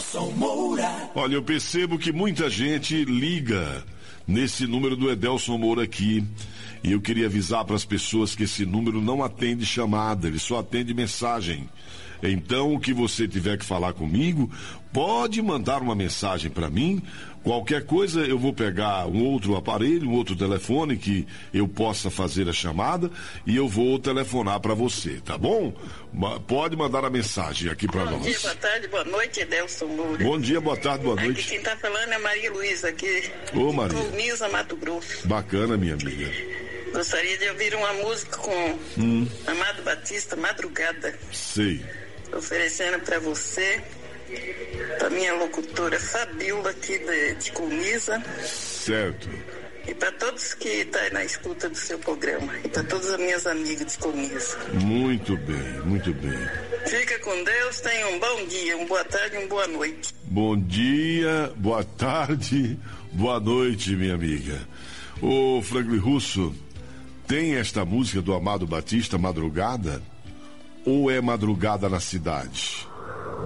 Edelson Moura. Olha, eu percebo que muita gente liga nesse número do Edelson Moura aqui. E eu queria avisar para as pessoas que esse número não atende chamada, ele só atende mensagem. Então, o que você tiver que falar comigo, pode mandar uma mensagem para mim. Qualquer coisa, eu vou pegar um outro aparelho, um outro telefone que eu possa fazer a chamada e eu vou telefonar para você, tá bom? Pode mandar a mensagem aqui para nós. Bom dia, boa tarde, boa noite, Edelson Moura. Bom dia, boa tarde, boa noite. Aqui quem tá falando é Maria Luísa, aqui. Ô, Maria. Colniza, Mato Grosso. Bacana, minha amiga. Gostaria de ouvir uma música com Amado Batista, Madrugada. Sei. Oferecendo para você, para minha locutora Fabiola aqui de Colniza. Certo. E para todos que estão na escuta do seu programa. E para todas as minhas amigas de Colniza. Muito bem, muito bem. Fica com Deus, tenha um bom dia, uma boa tarde e uma boa noite. Bom dia, boa tarde, boa noite, minha amiga. Ô, Franklin Russo, tem esta música do Amado Batista, Madrugada? Ou é Madrugada na Cidade?